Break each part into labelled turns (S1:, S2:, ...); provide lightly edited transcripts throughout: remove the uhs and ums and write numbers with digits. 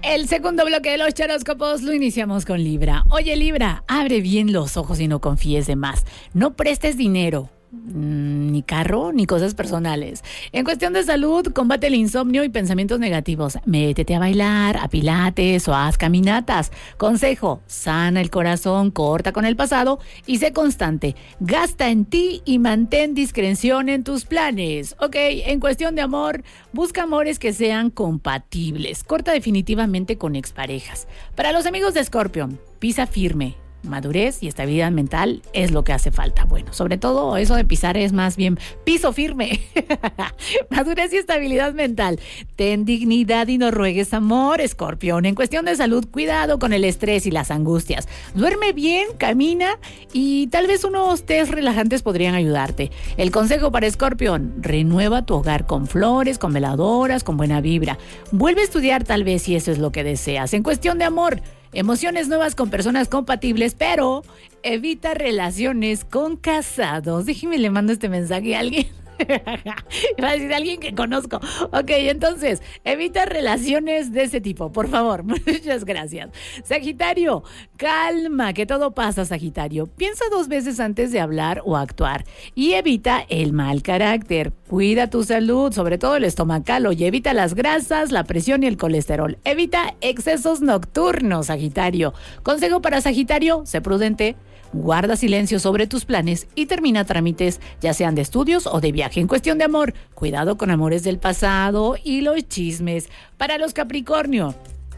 S1: El segundo bloque de los charóscopos lo iniciamos con Libra. Oye, Libra, abre bien los ojos y no confíes de más. No prestes dinero, ni carro, ni cosas personales. En cuestión de salud, combate el insomnio y pensamientos negativos. Métete a bailar, a pilates o haz caminatas. Consejo, sana el corazón, corta con el pasado y sé constante. Gasta en ti y mantén discreción en tus planes. Ok, en cuestión de amor, busca amores que sean compatibles. Corta definitivamente con exparejas. Para los amigos de Escorpión, pisa firme. Madurez y estabilidad mental es lo que hace falta. Bueno, sobre todo eso de pisar es más bien piso firme. Madurez y estabilidad mental. Ten dignidad y no ruegues amor, Escorpión. En cuestión de salud, cuidado con el estrés y las angustias. Duerme bien, camina y tal vez unos test relajantes podrían ayudarte. El consejo para Escorpión, renueva tu hogar con flores, con veladoras, con buena vibra. Vuelve a estudiar tal vez si eso es lo que deseas. En cuestión de amor, emociones nuevas con personas compatibles, pero evita relaciones con casados. Déjeme le mando este mensaje a alguien. Va a decir alguien que conozco. Ok, entonces, evita relaciones de ese tipo, por favor. Muchas gracias. Sagitario, calma, que todo pasa, Sagitario. Piensa 2 veces antes de hablar o actuar y evita el mal carácter. Cuida tu salud, sobre todo el estomacal, y evita las grasas, la presión y el colesterol. Evita excesos nocturnos, Sagitario. Consejo para Sagitario, sé prudente. Guarda silencio sobre tus planes y termina trámites, ya sean de estudios o de viaje. En cuestión de amor, cuidado con amores del pasado y los chismes. Para los Capricornio,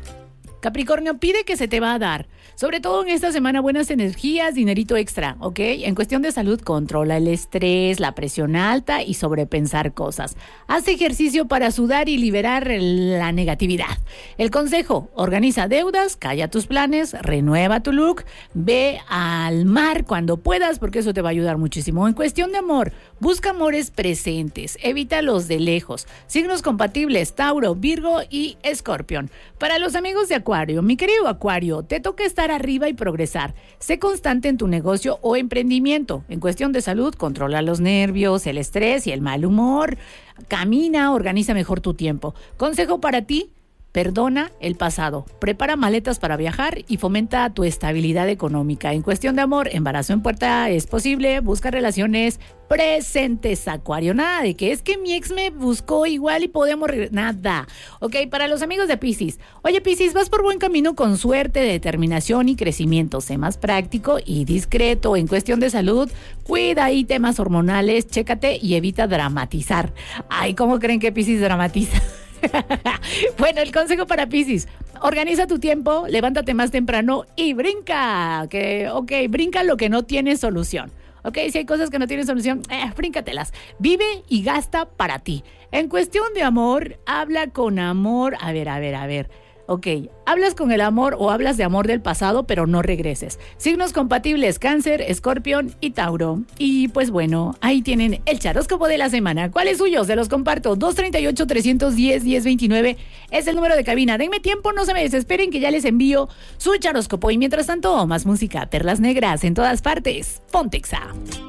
S1: pide que se te va a dar. Sobre todo en esta semana, buenas energías, dinerito extra, ¿ok? En cuestión de salud, controla el estrés, la presión alta y sobrepensar cosas. Haz ejercicio para sudar y liberar la negatividad. El consejo, organiza deudas, calla tus planes, renueva tu look, ve al mar cuando puedas porque eso te va a ayudar muchísimo. En cuestión de amor, busca amores presentes, evita los de lejos. Signos compatibles, Tauro, Virgo y Escorpión. Para los amigos de Acuario, mi querido Acuario, te toca estar arriba y progresar. Sé constante en tu negocio o emprendimiento. En cuestión de salud, controla los nervios, el estrés y el mal humor. Camina, organiza mejor tu tiempo. Consejo para ti, perdona el pasado. Prepara maletas para viajar y fomenta tu estabilidad económica. En cuestión de amor, embarazo en puerta es posible. Busca relaciones presentes, Acuario. Nada de que es que mi ex me buscó igual y podemos nada. Ok, para los amigos de Piscis. Oye, Piscis, vas por buen camino con suerte, determinación y crecimiento. Sé más práctico y discreto. En cuestión de salud, cuida ahí temas hormonales, chécate y evita dramatizar. Ay, ¿cómo creen que Piscis dramatiza? Bueno, el consejo para Piscis: organiza tu tiempo, levántate más temprano y brinca. Brinca lo que no tiene solución. Ok, si hay cosas que no tienen solución, bríncatelas. Vive y gasta para ti. En cuestión de amor, habla con amor. A ver. Ok, hablas con el amor o hablas de amor del pasado, pero no regreses. Signos compatibles, Cáncer, Escorpión y Tauro. Y pues bueno, ahí tienen el charóscopo de la semana. ¿Cuáles suyos? Se los comparto. 238-310-1029 es el número de cabina. Denme tiempo, no se me desesperen que ya les envío su charóscopo. Y mientras tanto, más música, perlas negras en todas partes. Pontexa.